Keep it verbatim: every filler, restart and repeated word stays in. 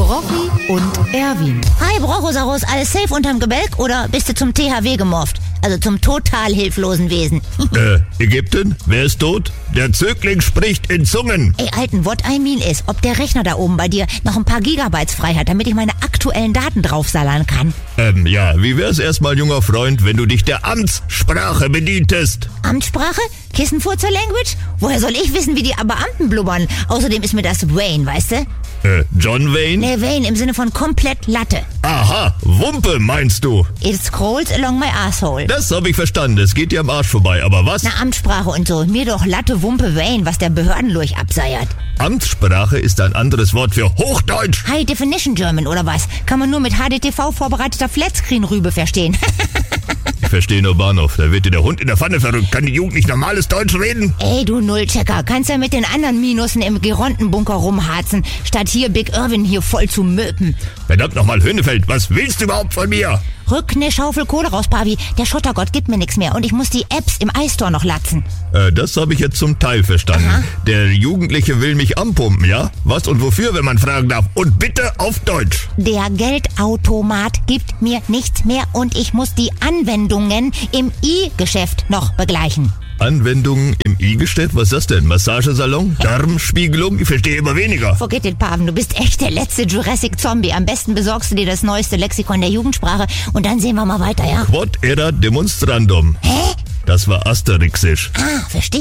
Brochi und Erwin. Hi Brochosaurus, alles safe unterm Gebälk oder bist du zum T H W gemorpht? Also zum total hilflosen Wesen. äh, Ägypten? Wer ist tot? Der Zögling spricht in Zungen. Ey, Alten, what I mean ist, ob der Rechner da oben bei dir noch ein paar Gigabytes frei hat, damit ich meine aktuellen Daten draufsallern kann. Ähm, ja, wie wär's erstmal, junger Freund, wenn du dich der Amtssprache bedientest? Amtssprache? Kissenfurzer Language? Woher soll ich wissen, wie die Beamten blubbern? Außerdem ist mir das Wayne, weißt du? Äh, John Wayne? Nee, Wayne im Sinne von komplett Latte. Aha, Wumpe meinst du? It scrolls along my asshole. Das habe ich verstanden, es geht dir am Arsch vorbei, aber was? Na, Amtssprache und so. Mir doch Latte, Wumpe, Wayne, was der Behördenlurch abseiert. Amtssprache ist ein anderes Wort für Hochdeutsch. High Definition German oder was? Kann man nur mit H D T V vorbereiteter Flatscreen-Rübe verstehen. Ich verstehe nur Bahnhof, da wird dir der Hund in der Pfanne verrückt. Kann die Jugend nicht normales Deutsch reden? Ey, du Nullchecker, kannst ja mit den anderen Minussen im Gerontenbunker rumharzen, statt hier Big Irwin hier voll zu möpen. Verdammt nochmal, Höhnefeld, was willst du überhaupt von mir? Rück ne Schaufel Kohle raus, Pavi. Der Schottergott gibt mir nichts mehr und ich muss die Apps im iStore noch latzen. Äh, das habe ich jetzt zum Teil verstanden. Aha. Der Jugendliche will mich anpumpen, ja? Was und wofür, wenn man fragen darf? Und bitte auf Deutsch. Der Geldautomat gibt mir nichts mehr und ich muss die Anwendungen im I-Geschäft noch begleichen. Anwendungen im I-Geschäft? Was ist das denn? Massagesalon? Darmspiegelung? Ich verstehe immer weniger. Forget it, Paven. Du bist echt der letzte Jurassic-Zombie. Am besten besorgst du dir das neueste Lexikon der Jugendsprache und dann sehen wir mal weiter, ja? Quod erat demonstrandum. Hä? Das war Asterixisch. Ah, verstehe.